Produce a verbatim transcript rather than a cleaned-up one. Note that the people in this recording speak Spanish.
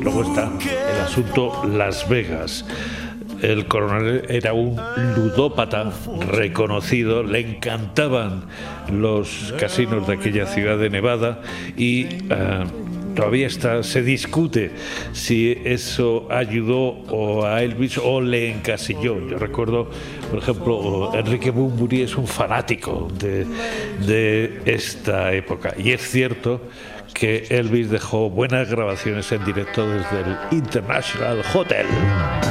Luego está el asunto Las Vegas. El coronel era un ludópata reconocido, le encantaban los casinos de aquella ciudad de Nevada y uh, todavía está, se discute si eso ayudó o a Elvis o le encasilló. Yo recuerdo, por ejemplo, Enrique Bunbury es un fanático de, de esta época y es cierto que Elvis dejó buenas grabaciones en directo desde el International Hotel.